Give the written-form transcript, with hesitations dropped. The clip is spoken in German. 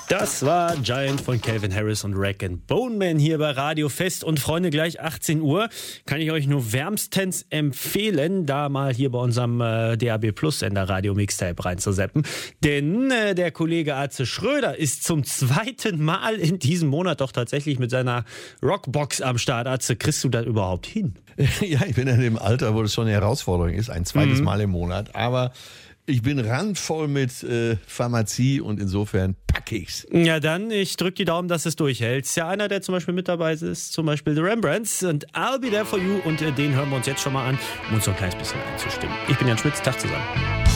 Das war Giant von Calvin Harris und Rag & Bone Man hier bei Radio Fest. Und Freunde, gleich 18 Uhr kann ich euch nur wärmstens empfehlen, da mal hier bei unserem DAB Plus Sender Radio Mixtape reinzuseppen. Denn der Kollege Atze Schröder ist zum zweiten Mal in diesem Monat doch tatsächlich mit seiner Rockbox am Start. Atze, kriegst du das überhaupt hin? Ja, ich bin in dem Alter, wo das schon eine Herausforderung ist, ein zweites Mal im Monat. Aber ich bin randvoll mit Pharmazie und insofern pack ich's. Ja, dann, ich drück die Daumen, dass es durchhält. Ist ja einer, der zum Beispiel mit dabei ist, zum Beispiel The Rembrandts und I'll Be There For You. Und den hören wir uns jetzt schon mal an, um uns so ein kleines bisschen einzustimmen. Ich bin Jan Schmitz, Tag zusammen.